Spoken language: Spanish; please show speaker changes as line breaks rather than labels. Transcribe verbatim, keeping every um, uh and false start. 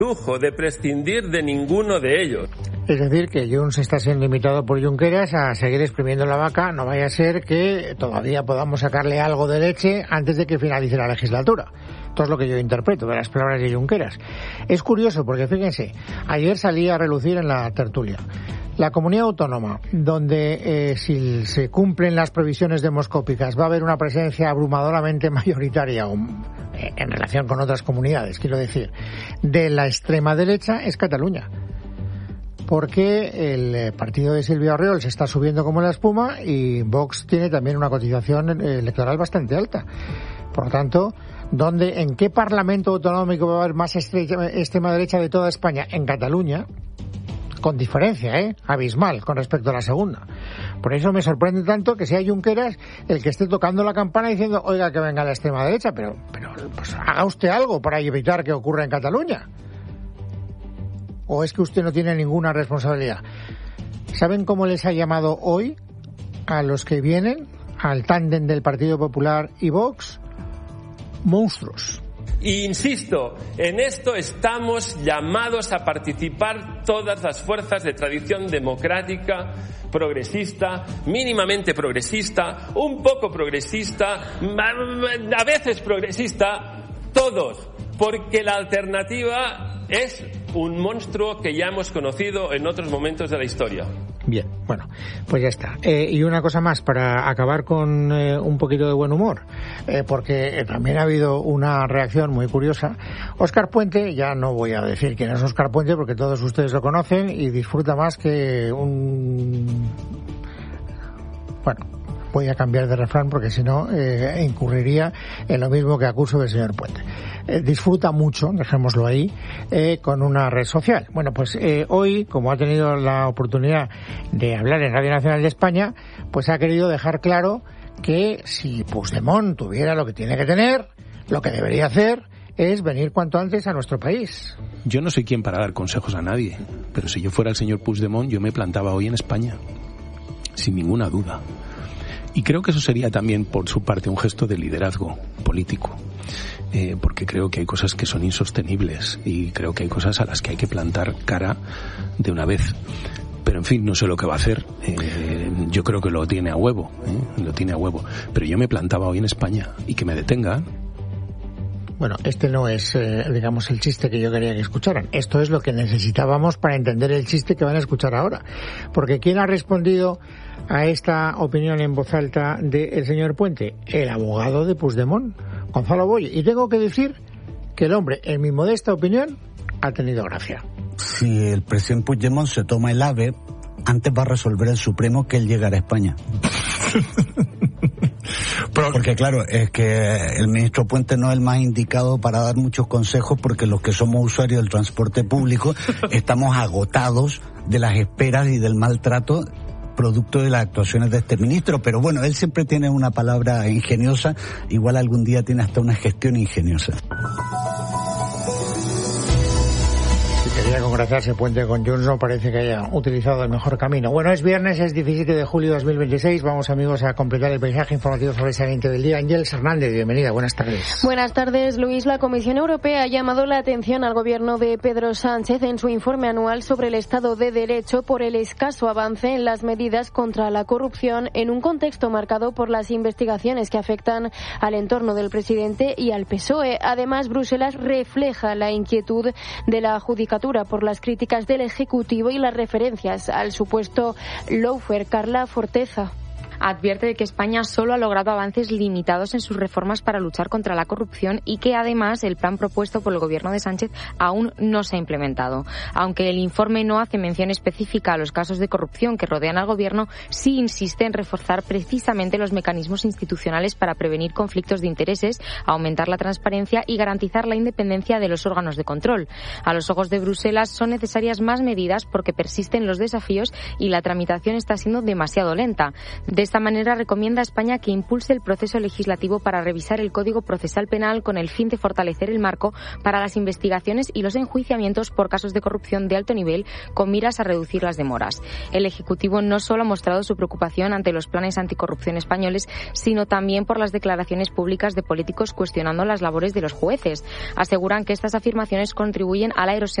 lujo de prescindir de ninguno de ellos.
Es decir, que Junts está siendo invitado por Junqueras a seguir exprimiendo la vaca. No vaya a ser que todavía podamos sacarle algo de leche antes de que finalice la legislatura. Esto es lo que yo interpreto de las palabras de Junqueras. Es curioso porque, fíjense, ayer salía a relucir en la tertulia la comunidad autónoma donde eh, si se cumplen las previsiones demoscópicas va a haber una presencia abrumadoramente mayoritaria o, eh, en relación con otras comunidades, quiero decir, de la extrema derecha, es Cataluña. Porque el partido de Silvia Orriols se está subiendo como la espuma y Vox tiene también una cotización electoral bastante alta. Por lo tanto, ¿dónde, en qué parlamento autonómico va a haber más extrema derecha de toda España? En Cataluña, con diferencia, ¿eh? abismal con respecto a la segunda. Por eso me sorprende tanto que sea Junqueras el que esté tocando la campana diciendo, oiga, que venga la extrema derecha, pero, pero pues, haga usted algo para evitar que ocurra en Cataluña. ¿O es que usted no tiene ninguna responsabilidad? ¿Saben cómo les ha llamado hoy a los que vienen, al tándem del Partido Popular y Vox? Monstruos.
E insisto, en esto estamos llamados a participar todas las fuerzas de tradición democrática, progresista, mínimamente progresista, un poco progresista, a veces progresista, todos, porque la alternativa es un monstruo que ya hemos conocido en otros momentos de la historia.
Bien, bueno, pues ya está. Eh, y una cosa más para acabar con eh, un poquito de buen humor, eh, porque también ha habido una reacción muy curiosa. Óscar Puente, ya no voy a decir quién es Óscar Puente porque todos ustedes lo conocen y disfruta más que un... Bueno, voy a cambiar de refrán porque si no eh, incurriría en lo mismo que acuso del señor Puente. Eh, disfruta mucho, dejémoslo ahí, eh, con una red social. Bueno, pues eh, hoy, como ha tenido la oportunidad de hablar en Radio Nacional de España, pues ha querido dejar claro que si Puigdemont tuviera lo que tiene que tener, lo que debería hacer es venir cuanto antes a nuestro país.
Yo no soy quien para dar consejos a nadie, pero si yo fuera el señor Puigdemont, yo me plantaba hoy en España, sin ninguna duda. Y creo que eso sería también, por su parte, un gesto de liderazgo político. Eh, porque creo que hay cosas que son insostenibles y creo que hay cosas a las que hay que plantar cara de una vez. Pero en fin, no sé lo que va a hacer. Eh, yo creo que lo tiene a huevo, ¿eh? lo tiene a huevo. Pero yo me plantaba hoy en España y que me detengan.
Bueno, este no es, eh, digamos, el chiste que yo quería que escucharan. Esto es lo que necesitábamos para entender el chiste que van a escuchar ahora. Porque ¿quién ha respondido a esta opinión en voz alta del señor Puente? El abogado de Puigdemont, Gonzalo Boye. Y tengo que decir que el hombre, en mi modesta opinión, ha tenido gracia.
Si el presidente Puigdemont se toma el AVE, antes va a resolver el Supremo que él llegará a España. Porque claro, es que el ministro Puente no es el más indicado para dar muchos consejos porque los que somos usuarios del transporte público estamos agotados de las esperas y del maltrato producto de las actuaciones de este ministro. Pero bueno, él siempre tiene una palabra ingeniosa, igual algún día tiene hasta una gestión ingeniosa.
Quería congraciarse Puente con Junts, no parece que haya utilizado el mejor camino. Bueno, es viernes, es diecisiete de julio de dos mil veintiséis. Vamos, amigos, a completar el paisaje informativo sobresaliente del día. Ángeles Hernández, bienvenida, buenas tardes.
Buenas tardes, Luis. La Comisión Europea ha llamado la atención al gobierno de Pedro Sánchez en su informe anual sobre el Estado de Derecho por el escaso avance en las medidas contra la corrupción en un contexto marcado por las investigaciones que afectan al entorno del presidente y al P S O E. Además, Bruselas refleja la inquietud de la Judicatura por las críticas del Ejecutivo y las referencias al supuesto lawfare. Carla Forteza.
Advierte de que España solo ha logrado avances limitados en sus reformas para luchar contra la corrupción y que además el plan propuesto por el gobierno de Sánchez aún no se ha implementado. Aunque el informe no hace mención específica a los casos de corrupción que rodean al gobierno, sí insiste en reforzar precisamente los mecanismos institucionales para prevenir conflictos de intereses, aumentar la transparencia y garantizar la independencia de los órganos de control. A los ojos de Bruselas son necesarias más medidas porque persisten los desafíos y la tramitación está siendo demasiado lenta. De esta manera recomienda a España que impulse el proceso legislativo para revisar el Código Procesal Penal con el fin de fortalecer el marco para las investigaciones y los enjuiciamientos por casos de corrupción de alto nivel, con miras a reducir las demoras. El Ejecutivo no solo ha mostrado su preocupación ante los planes anticorrupción españoles, sino también por las declaraciones públicas de políticos cuestionando las labores de los jueces. Aseguran que estas afirmaciones contribuyen a la erosión